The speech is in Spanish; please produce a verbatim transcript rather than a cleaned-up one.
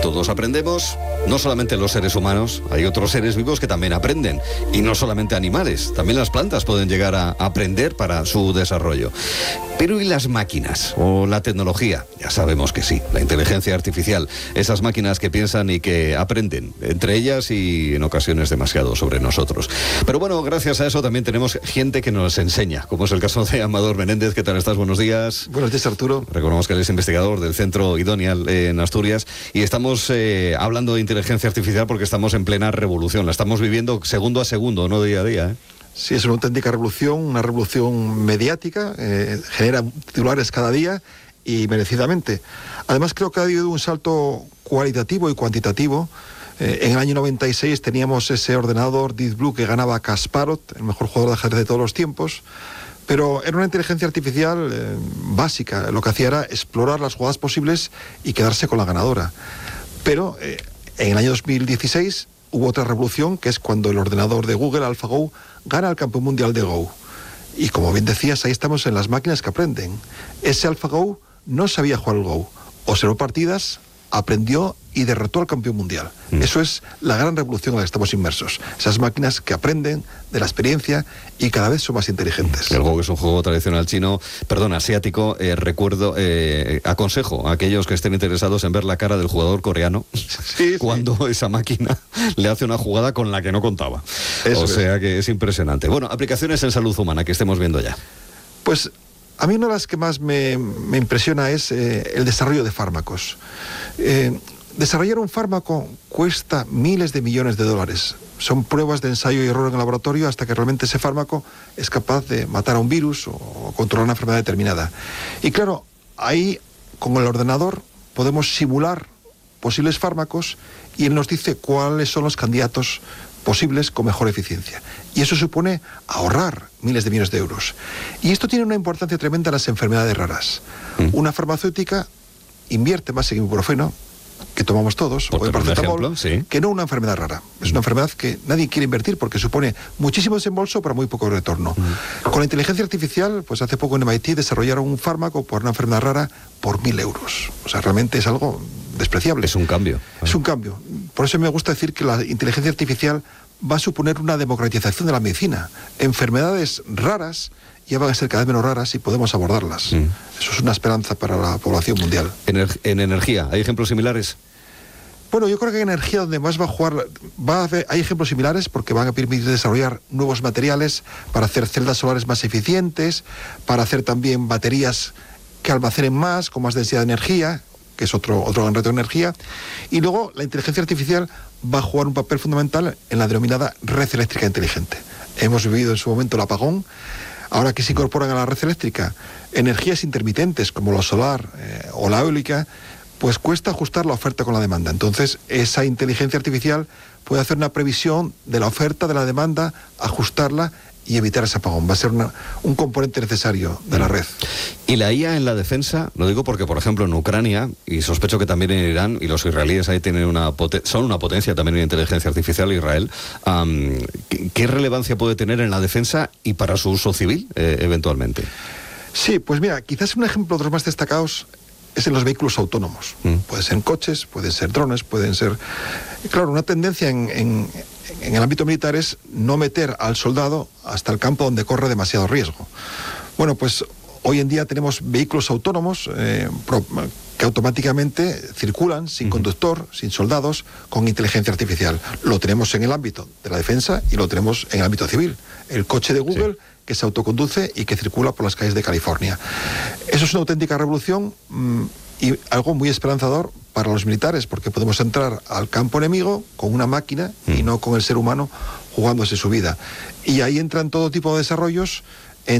Todos aprendemos, no solamente los seres humanos, hay otros seres vivos que también aprenden, y no solamente animales, también las plantas pueden llegar a aprender para su desarrollo. Pero ¿y las máquinas o la tecnología? Ya sabemos que sí, la inteligencia artificial, esas máquinas que piensan y que aprenden, entre ellas y en ocasiones demasiado sobre nosotros. Pero bueno, gracias a eso también tenemos gente que nos enseña, como es el caso de Amador Menéndez. ¿Qué tal estás? Buenos días. Buenos días, Arturo. Recordamos que él es investigador del Centro Idonial en Asturias y estamos eh, hablando de inteligencia artificial porque estamos en plena revolución. La estamos viviendo segundo a segundo, no día a día, ¿eh? Sí, es una auténtica revolución, una revolución mediática, eh, genera titulares cada día y merecidamente. Además, creo que ha habido un salto cualitativo y cuantitativo. Eh, en el año noventa y seis teníamos ese ordenador Deep Blue que ganaba a Kasparov, el mejor jugador de ajedrez de todos los tiempos. Pero era una inteligencia artificial eh, básica. Lo que hacía era explorar las jugadas posibles y quedarse con la ganadora. Pero eh, en el año dos mil dieciséis hubo otra revolución, que es cuando el ordenador de Google, AlphaGo, gana el campeón mundial de Go. Y como bien decías, ahí estamos en las máquinas que aprenden. Ese AlphaGo no sabía jugar al Go. Observó partidas, aprendió y derrotó al campeón mundial. Mm. Eso es la gran revolución en la que estamos inmersos. Esas máquinas que aprenden de la experiencia y cada vez son más inteligentes. El Go es un juego tradicional chino, perdón, asiático. Eh, recuerdo, eh, aconsejo a aquellos que estén interesados en ver la cara del jugador coreano sí, cuando sí. esa máquina le hace una jugada con la que no contaba. Eso o sea es. que es impresionante. Bueno, aplicaciones en salud humana que estemos viendo ya. Pues a mí una de las que más me, me impresiona es eh, el desarrollo de fármacos. Eh, desarrollar un fármaco cuesta miles de millones de dólares. Son pruebas de ensayo y error en el laboratorio hasta que realmente ese fármaco es capaz de matar a un virus o controlar una enfermedad determinada. Y claro, ahí con el ordenador podemos simular posibles fármacos y él nos dice cuáles son los candidatos posibles con mejor eficiencia. Y eso supone ahorrar miles de millones de euros. Y esto tiene una importancia tremenda en las enfermedades raras. Mm. Una farmacéutica invierte más en ibuprofeno, que tomamos todos, o en paracetamol, sí. que no una enfermedad rara. Es una enfermedad que nadie quiere invertir porque supone muchísimo desembolso para muy poco retorno. Mm. Con la inteligencia artificial, pues hace poco en M I T desarrollaron un fármaco por una enfermedad rara por mil euros. O sea, realmente es algo despreciable. Es un cambio. Es un cambio. Por eso me gusta decir que la inteligencia artificial va a suponer una democratización de la medicina. Enfermedades raras ya van a ser cada vez menos raras y podemos abordarlas. Mm. Eso es una esperanza para la población mundial. Ener- en energía, ¿hay ejemplos similares? Bueno, yo creo que en energía donde más va a jugar, va a haber, hay ejemplos similares porque van a permitir desarrollar nuevos materiales para hacer celdas solares más eficientes, para hacer también baterías que almacenen más, con más densidad de energía, que es otro, otro gran reto de energía. Y luego la inteligencia artificial va a jugar un papel fundamental en la denominada red eléctrica inteligente. Hemos vivido en su momento el apagón. Ahora que se incorporan a la red eléctrica energías intermitentes como la solar eh, o la eólica, pues cuesta ajustar la oferta con la demanda. Entonces, esa inteligencia artificial puede hacer una previsión de la oferta, de la demanda, ajustarla y evitar ese apagón. Va a ser una, un componente necesario de la red. Y la I A en la defensa, lo digo porque, por ejemplo, en Ucrania, y sospecho que también en Irán, y los israelíes ahí tienen una poten- son una potencia también en inteligencia artificial, Israel, um, ¿qué, ¿qué relevancia puede tener en la defensa y para su uso civil, eh, eventualmente? Sí, pues mira, quizás un ejemplo de los más destacados es en los vehículos autónomos. Mm. Pueden ser coches, pueden ser drones, pueden ser... Claro, una tendencia en, en, en el ámbito militar es no meter al soldado hasta el campo donde corre demasiado riesgo. Bueno, pues hoy en día tenemos vehículos autónomos eh, pro, que automáticamente circulan sin mm. conductor, sin soldados, con inteligencia artificial. Lo tenemos en el ámbito de la defensa y lo tenemos en el ámbito civil. El coche de Google... Sí. que se autoconduce y que circula por las calles de California. Eso es una auténtica revolución mmm, y algo muy esperanzador para los militares, porque podemos entrar al campo enemigo con una máquina mm. y no con el ser humano jugándose su vida. Y ahí entran todo tipo de desarrollos